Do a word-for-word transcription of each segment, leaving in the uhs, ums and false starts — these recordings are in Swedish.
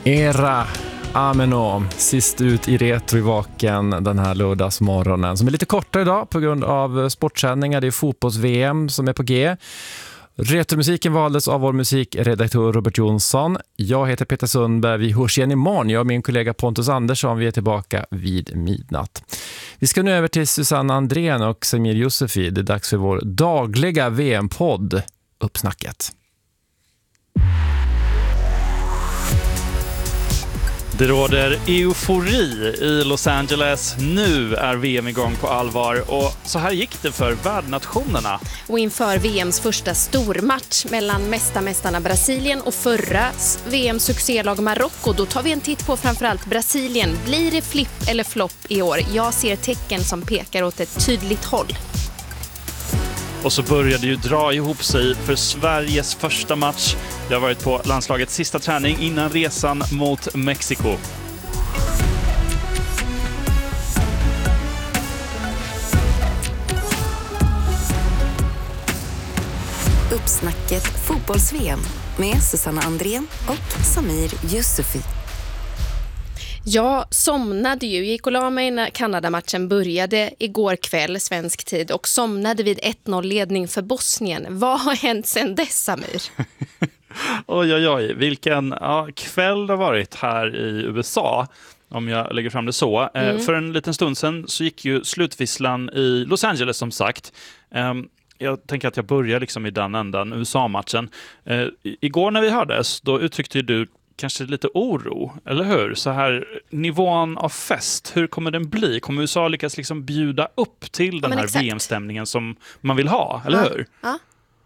Era Ameno, sist ut i Retrovaken den här lördagsmorgonen som är lite kortare idag på grund av sportsändningar. Det är fotbolls-V M som är på G. Retromusiken valdes av vår musikredaktör Robert Jonsson. Jag heter Peter Sundberg. Vi hörs igen imorgon. Jag och min kollega Pontus Andersson, vi är tillbaka vid midnatt. Vi ska nu över till Susanne Andrén och Samir Yusufi. Det är dags för vår dagliga V M-podd Uppsnacket. Det råder eufori i Los Angeles. Nu är V M igång på allvar och så här gick det för värdnationerna. Och inför V Ms första stormatch mellan mästarmästarna Brasilien och förra V M-succélag Marocko, då tar vi en titt på framförallt Brasilien. Blir det flipp eller flopp i år? Jag ser tecken som pekar åt ett tydligt håll. Och så började ju dra ihop sig för Sveriges första match. Det har varit på landslagets sista träning innan resan mot Mexiko. Uppsnacket fotbolls-V M med Susanne Andrén och Samir Yusufi. Jag somnade ju, gick och la mig när Kanadamatchen började igår kväll, svensk tid, och somnade vid ett noll-ledning för Bosnien. Vad har hänt sedan dess, Samir? Oj, oj, oj. Vilken ja, kväll det har varit här i U S A, om jag lägger fram det så. Mm. Eh, för en liten stund sedan så gick ju slutvisslan i Los Angeles, som sagt. Eh, jag tänker att jag börjar liksom i den ändan, U S A-matchen. Eh, igår när vi hördes, då uttryckte du kanske lite oro, eller hur? Så här, nivån av fest, hur kommer den bli? Kommer U S A lyckas liksom bjuda upp till den ja, här exakt. V M-stämningen som man vill ha, eller ja. hur? Ja.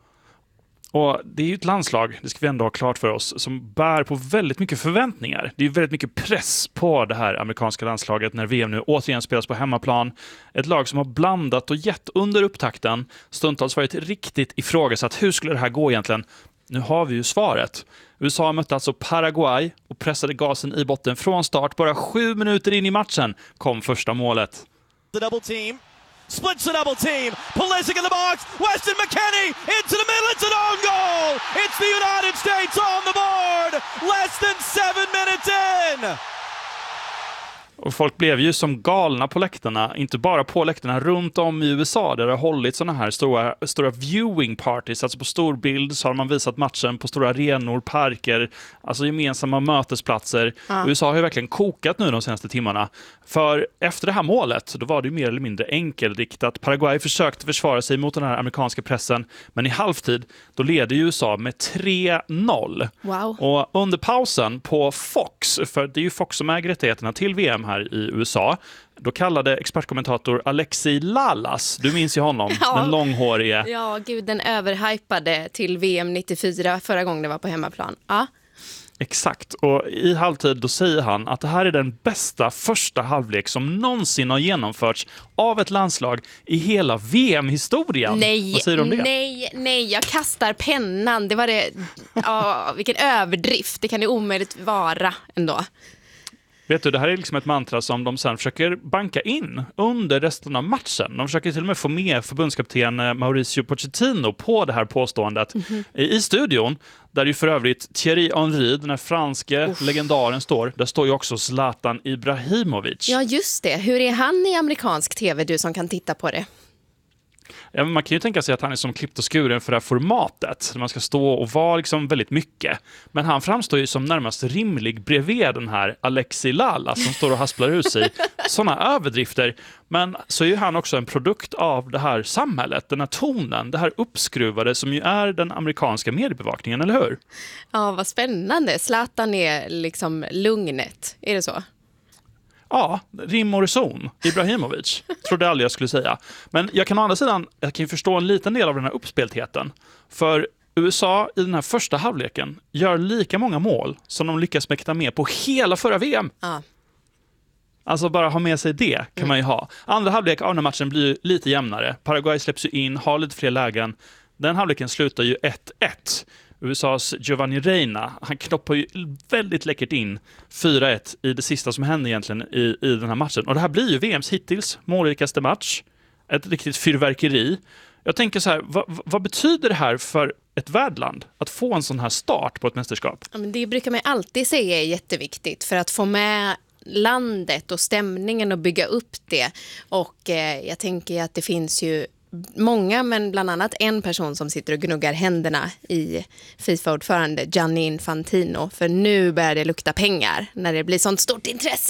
Och det är ju ett landslag, det ska vi ändå ha klart för oss, som bär på väldigt mycket förväntningar. Det är väldigt mycket press på det här amerikanska landslaget när V M nu återigen spelas på hemmaplan. Ett lag som har blandat och gett under upptakten, stundtals varit riktigt ifrågasatt. Hur skulle det här gå egentligen? Nu har vi ju svaret. U S A mötte alltså Paraguay och pressade gasen i botten från start. Bara sju minuter in i matchen kom första målet. The double team. Splits the double team. Pulisic in the box. Weston McKennie into the middle. It's an own goal. It's the United States on the board. Less than seven minutes in. Och folk blev ju som galna på läktarna, inte bara på läktarna, runt om i U S A där det har hållit såna här stora, stora viewing parties, alltså på stor bild så har man visat matchen på stora arenor, parker, alltså gemensamma mötesplatser. Ja. U S A har ju verkligen kokat nu de senaste timmarna. För efter det här målet, då var det ju mer eller mindre enkelriktat. Paraguay försökte försvara sig mot den här amerikanska pressen, men i halvtid, då leder ju U S A med tre noll. Wow. Och under pausen på Fox, för det är ju Fox som äger rättigheterna till V M här i U S A, då kallade expertkommentator Alexi Lalas, du minns ju honom, ja. Den långhårige. Ja, gud, den överhypade till V M nittiofyra förra gången det var på hemmaplan. Ja. Exakt, och i halvtid då säger han att det här är den bästa första halvlek som någonsin har genomförts av ett landslag i hela V M-historien. Nej, Vad säger du om det? nej, nej, jag kastar pennan. Det var det, ja, vilken överdrift. Det kan det omöjligt vara ändå. Vet du, det här är liksom ett mantra som de sen försöker banka in under resten av matchen. De försöker till och med få med förbundskapten Mauricio Pochettino på det här påståendet mm-hmm. i studion. Där ju för övrigt Thierry Henry, den här franske Uff. legendaren, står. Där står ju också Zlatan Ibrahimovic. Ja, just det. Hur är han i amerikansk tv, du som kan titta på det? Ja, man kan ju tänka sig att han är som klippt och skuren för det här formatet. Där man ska stå och vara liksom väldigt mycket. Men han framstår ju som närmast rimlig bredvid den här Alexi Lala som står och hasplar ur sig. Sådana överdrifter. Men så är ju han också en produkt av det här samhället, den här tonen, det här uppskruvade som ju är den amerikanska mediebevakningen, eller hur? Ja, vad spännande. Zlatan är liksom lugnet. Är det så? Ja, rim och reson. Ibrahimovic. Trodde aldrig jag skulle säga. Men jag kan å andra sidan, jag kan ju förstå en liten del av den här uppspeltheten. För U S A i den här första halvleken gör lika många mål som de lyckas mäkta med på hela förra V M. Ja. Alltså bara ha med sig det kan mm. man ju ha. Andra halvlek av den här matchen blir lite jämnare. Paraguay släpps ju in, har lite fler lägen. Den halvleken slutar ju ett ett. U S A:s Giovanni Reina, han knoppar ju väldigt läckert in fyra ett i det sista som hände egentligen i, i den här matchen. Och det här blir ju V M:s hittills målrikaste match. Ett riktigt fyrverkeri. Jag tänker så här, vad, vad betyder det här för ett värdland att få en sån här start på ett mästerskap? Ja, men det brukar man alltid säga är jätteviktigt för att få med landet och stämningen och bygga upp det. Och eh, jag tänker att det finns ju många, men bland annat en person som sitter och gnuggar händerna i FIFA-ordförande Gianni Infantino. För nu börjar det lukta pengar när det blir sånt stort intresse.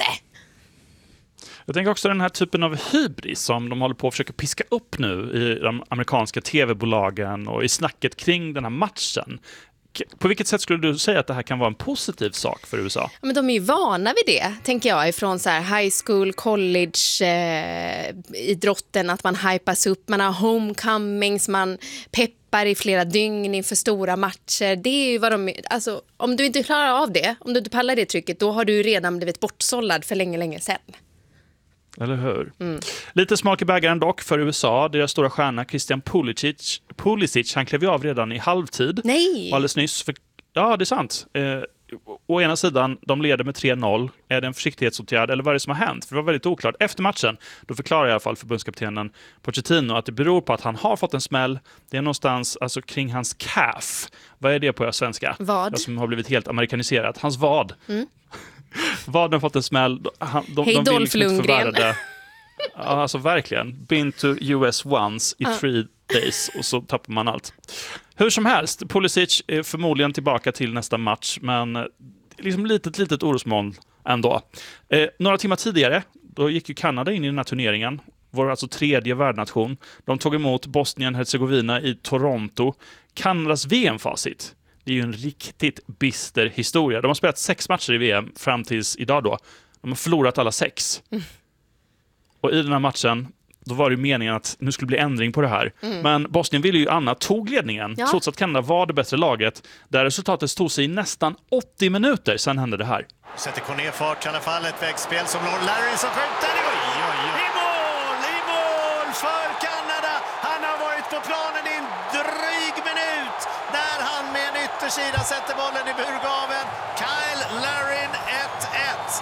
Jag tänker också den här typen av hybris som de håller på att försöka piska upp nu i de amerikanska tv-bolagen och i snacket kring den här matchen. På vilket sätt skulle du säga att det här kan vara en positiv sak för U S A? Ja, men de är ju vana vid det, tänker jag, ifrån så här high school, college, eh, idrotten, att man hypas upp, man har homecomings, man peppar i flera dygn inför stora matcher. Det är ju vad de, alltså, om du inte klarar av det, om du inte pallar det trycket, då har du redan blivit bortsållad för länge, länge sedan. Eller hur? Mm. Lite smak i bägaren dock för U S A. Deras stora stjärna Christian Pulisic, Pulisic han klev ju av redan i halvtid. Nej! Alldeles nyss. För, ja, det är sant. Eh, å ena sidan, de leder med tre noll. Är det en försiktighetsåtgärd eller vad är det som har hänt? För det var väldigt oklart. Efter matchen, då förklarar i alla fall förbundskaptenen Pochettino att det beror på att han har fått en smäll. Det är någonstans alltså, kring hans calf. Vad är det på svenska? Vad? Som har blivit helt amerikaniserat. Hans vad. Mm. Vad har fått en smäll. De, de, Hej de Dolph liksom Lundgren. Ja, alltså verkligen. Been to U S once i uh. three days och så tappar man allt. Hur som helst, Pulisic är förmodligen tillbaka till nästa match, men liksom litet, litet orosmoln ändå. Eh, några timmar tidigare, då gick ju Kanada in i den här turneringen. Vår alltså tredje värdnation. De tog emot Bosnien-Herzegovina i Toronto. Kanadas V M-facit. Det är ju en riktigt bister historia. De har spelat sex matcher i V M fram tills idag då. De har förlorat alla sex. Mm. Och i den här matchen, då var det meningen att nu skulle bli ändring på det här. Mm. Men Bosnien ville ju Anna tog ledningen, ja. Trots att Kanada var det bättre laget. Där resultatet stod sig i nästan åttio minuter, sen hände det här. Sätter Corné fart i alla fall, ett vägspel som når Larry som skjuter. Oj, oj, oj. I mål, i mål för Kanada. Han har varit på planen i en dryg minut. Där han med en yttersida sätter bollen i burgaven. Kyle Larin ett ett.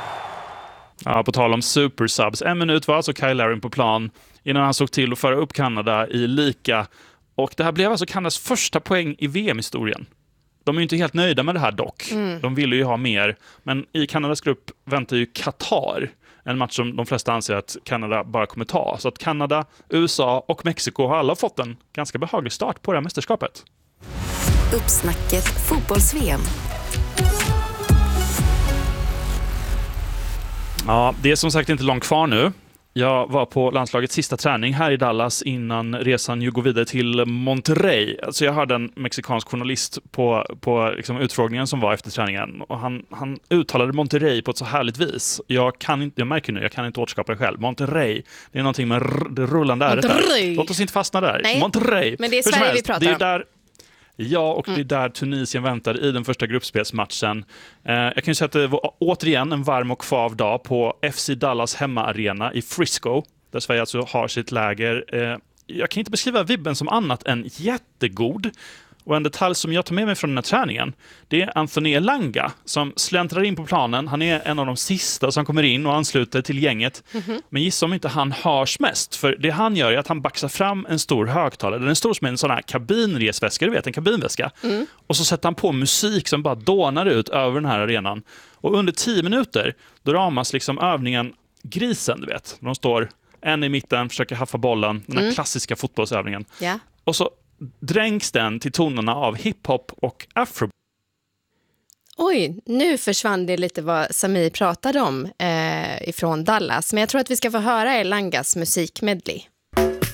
Ja, på tal om supersubs. En minut var alltså Kyle Larin på plan innan han såg till att föra upp Kanada i lika. Och det här blev alltså Kanadas första poäng i V M-historien. De är ju inte helt nöjda med det här dock. Mm. De ville ju ha mer. Men i Kanadas grupp väntar ju Qatar. En match som de flesta anser att Kanada bara kommer ta. Så att Kanada, U S A och Mexiko har alla fått en ganska behaglig start på det här mästerskapet. Uppsnacket fotbolls-V M. Ja, det är som sagt inte långt kvar nu. Jag var på landslagets sista träning här i Dallas innan resan ju går vidare till Monterrey. Alltså jag hörde en mexikansk journalist på, på liksom utfrågningen som var efter träningen. Och han, han uttalade Monterrey på ett så härligt vis. Jag, kan inte, jag märker nu, jag kan inte återskapa det själv. Monterrey, det är någonting med r- det rullande äret där. Låt oss inte fastna där. Nej, Monterrey. Men det är Sverige vi pratar det är om. där, Ja, och det är där Tunisien väntar i den första gruppspelsmatchen. Eh, jag kan ju säga att det var återigen en varm och kvav dag på F C Dallas hemmaarena i Frisco, där Sverige alltså har sitt läger. Eh, jag kan inte beskriva vibben som annat än jättegod. Och en detalj som jag tar med mig från den här träningen, det är Anthony Elanga som släntrar in på planen. Han är en av de sista som kommer in och ansluter till gänget. Mm-hmm. Men gissa om inte han hörs mest. För det han gör är att han baxar fram en stor högtalare. Den är stor som en sån här kabinresväska, du vet, en kabinväska. Mm. Och så sätter han på musik som bara dånar ut över den här arenan. Och under tio minuter, då ramas liksom övningen grisen, du vet. De står en i mitten, försöker haffa bollen. Den här mm. klassiska fotbollsövningen. Yeah. Och så dränks den till tonerna av hiphop och afro. Oj, nu försvann det lite vad Samir pratade om eh, ifrån Dallas. Men jag tror att vi ska få höra Elangas musikmedley.